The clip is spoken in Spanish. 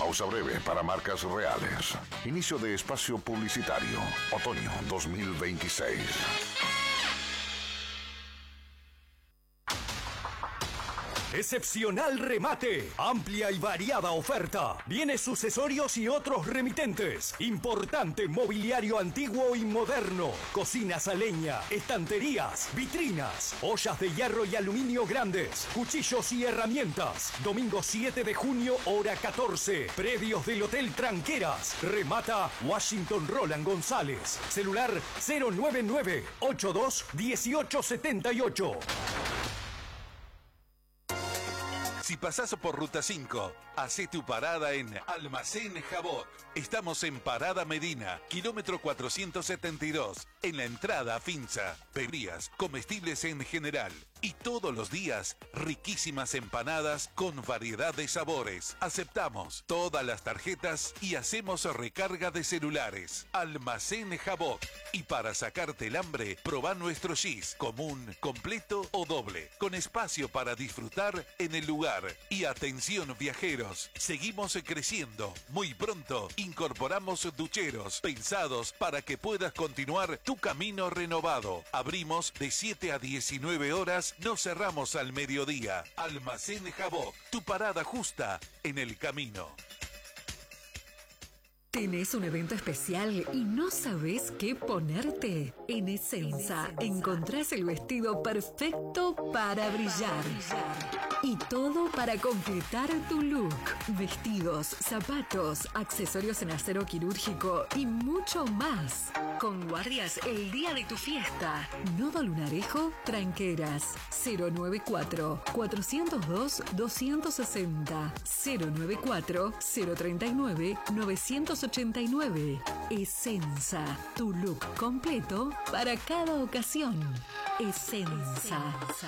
Pausa breve para marcas reales. Inicio de espacio publicitario. Otoño 2026. Excepcional remate, amplia y variada oferta, bienes sucesorios y otros remitentes, importante mobiliario antiguo y moderno, cocinas a leña, estanterías, vitrinas, ollas de hierro y aluminio grandes, cuchillos y herramientas. Domingo 7 de junio, hora 14, predios del Hotel Tranqueras. Remata Washington Roland González, celular 099-821878. Si pasás por Ruta 5, hacé tu parada en Almacén Jabot. Estamos en Parada Medina, kilómetro 472, en la entrada a Finza. Bebidas, comestibles en general. Y todos los días, riquísimas empanadas con variedad de sabores. Aceptamos todas las tarjetas y hacemos recarga de celulares. Almacén Jabot. Y para sacarte el hambre, probá nuestro gis, común, completo o doble, con espacio para disfrutar en el lugar. Y atención viajeros, seguimos creciendo. Muy pronto incorporamos ducheros pensados para que puedas continuar tu camino renovado. Abrimos de 7 a 19 horas, no cerramos al mediodía. Almacén Jabot, tu parada justa en el camino. ¿Tenés un evento especial y no sabés qué ponerte? En Essenza encontrás el vestido perfecto para brillar. Y todo para completar tu look. Vestidos, zapatos, accesorios en acero quirúrgico y mucho más. Con guardias el día de tu fiesta. Nodo Lunarejo, Tranqueras. 094-402-260. 094-039-989. Essenza, tu look completo para cada ocasión. Essenza.